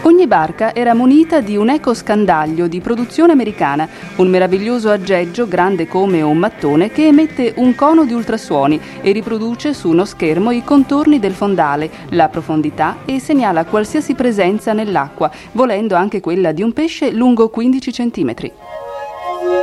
Ogni barca era munita di un ecoscandaglio di produzione americana, un meraviglioso aggeggio grande come un mattone che emette un cono di ultrasuoni e riproduce su uno schermo i contorni del fondale, la profondità e segnala qualsiasi presenza nell'acqua, volendo anche quella di un pesce lungo 15 centimetri.